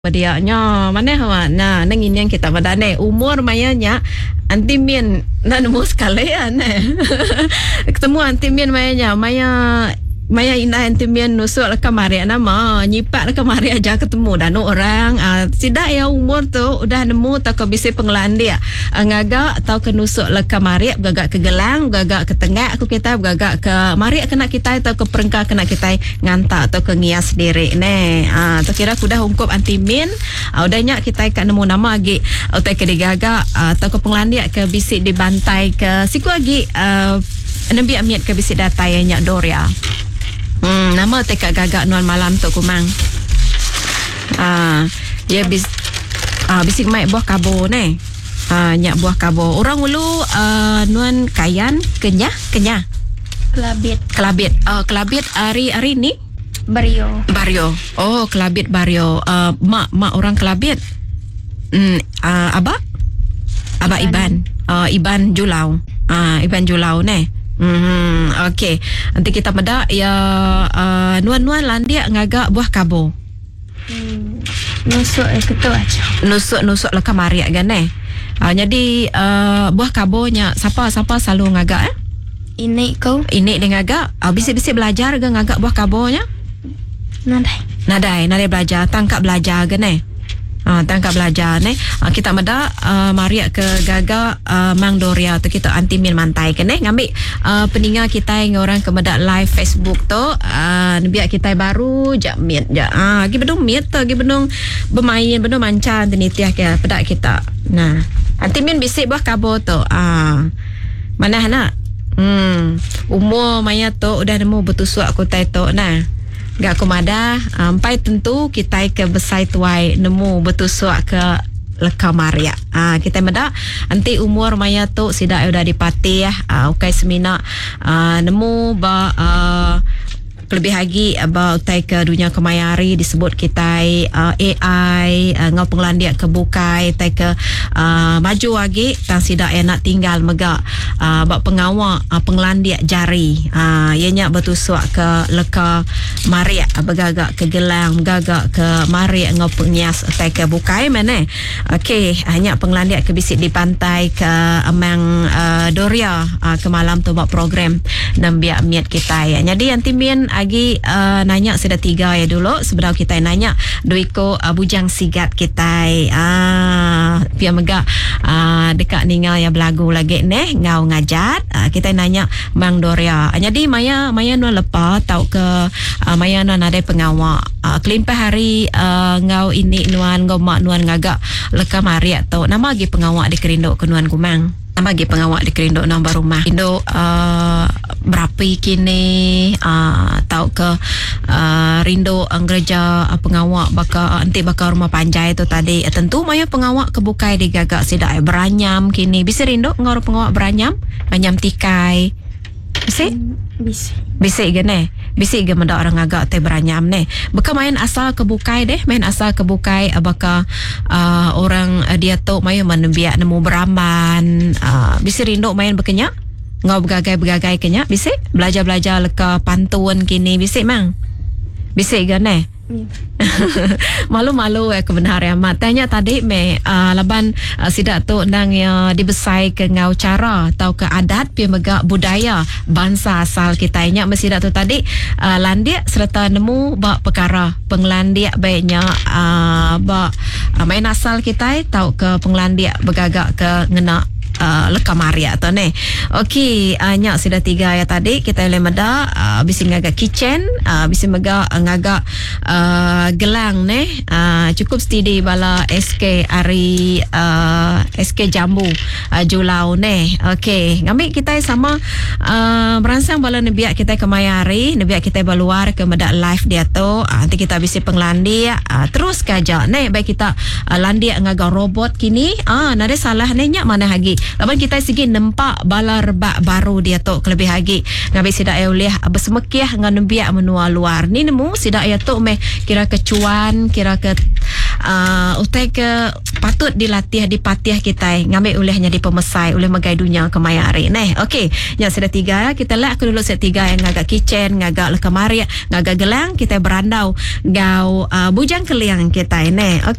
Dia mana hawa na nangin yang kita badane umur mayanya antimin na nemu sekalian ketemu antimin mayanya maya ina antimin nusuk le kamari nama nyipak le kamari aja ketemu dan orang tidak ya umur tu udah nemu tak bisa pengelaan dia ngagak atau ke nusuk le kamari gagak ke gelang gagak ke tengah aku kita gagak ke mari kena kita atau ke perengkah kena kita ngantak atau ke ngias diri tu kira aku dah ungkup antimin udahnya kita ikan nemu nama lagi atau ke digagak atau ke pengelaan dia ke bisik dibantai ke siku lagi nabi amiat ke bisik datai nyak Doria. Nama tekak gagak nuan malam tu kumang. Ya bisik mai buah kabo ne. Nyak buah kabo. Orang ulu nuan kayan kenyah. Kelabit. Kelabit hari ni Bario. Oh, kelabit Bario. Mak orang kelabit. Abah Iban. Iban Julau. Iban Julau ne. Okey. Nanti kita beda ya nuan-nuan landia ngagak buah kabo. Nusuk ketua aja. Nusuk lah kamari kan jadi buah kabonya siapa selalu ngagak Ini kau. Ini dia ngagak. Bisik-bisik belajar ke ngagak buah kabonya? Nadai belajar, tangkap belajar kan tangkap belajar kita meda maria ke gaga Mang Doria tu kita antimin mantai kan ngambil peninggal kita yang orang ke meda live Facebook tu biar kita baru jamit lagi bedung miet tu lagi bedung bermain bedung mancan tenitiah ke pedak kita antimin bisik buah kabo tu mana nak umur maya tu udah nemu betul suak aku tai tu gak kumada sampai tentu kita ke besai tuai nemu betul suak ke leka maria kita meda nanti umur maya tu sidak udah dipati ukai semina nemu ba lebih lagi about ke dunia kemayari disebut kita AI ngau penglandia ke bukai ke maju lagi tang sidak nak tinggal mega bak pengawak penglandia jari ianya bertusuk ke leka maria begagak ke gelang gagak ke maria ngau pengias ke bukai mana okey hanya penglandia ke bisik di pantai ke Mang Doria ke malam tu bak program nambiak miat kita jadi antimin lagi nanya sudah 3 ya dulu sebenarnya kita nanya duiko bujang sigat kita pia mega dekat ningal ya belagu lagi ngau ngajat kita nanya Mang Doria jadi maya nuan lepa tau ke maya nuan ada pengawak kelimpah hari ngau ini nuan ngau mak nuan ngagak leka maria tau nama lagi pengawak di kerindok ke nuan kumang nama lagi pengawak di kerindok nombor rumah Indo berapi kini tau ke rindo gereja pengawak nanti bakal rumah panjai tu tadi tentu maya pengawak kebukai digagak sidak beranyam kini bisa rindo ngor pengawak beranyam tikai bisa gane bisik ge menda orang agak te beranyam beka main asal kebukai main asal kebukai baka orang dia tu maya manembia nemu beramban bisa rindo main bekenya ngau bergagai kenya bisik belajar leka pantun kini bisik mang bisik gane malu-malu kebenaran amat tanya tadi laban sidak tu nang dibesai ke ngau cara atau ke adat pi mega budaya bangsa asal kita nya mesti tu tadi landia serta nemu bak perkara penglandia baiknya bak main asal kita tau ke penglandia begagak ke ngena leka maria tu okey nyak sudah 3 ya tadi kita lemeda bisi ngagak kitchen bisi mega ngagak gelang cukup stidi bala SK hari SK Jambu Julau okey ngambil kita sama merangsang bala nebiak kita ke mayari nebiak kita baluar ke meda live dia tu nanti kita bisi penglandi terus kaja baik kita landi ngagak robot kini nade salah nyak mana lagi Laban kita segi nampak bala rebak baru dia tu kelebih lagi. Ngabi sidak uliah bersemekiah ngan biak menua luar. Ni nemu sidak ya tu meh kira kecuan, kira ke utai ke patut dilatih dipatih kita ngambil ulihnya di pemesai oleh megai dunia kemayari neh. Okey, yang sudah 3 kita lah aku dulu set 3 yang ngagak kitchen, ngagak lekemari, ngagak gelang kita berandau gau bujang keliang kita neh.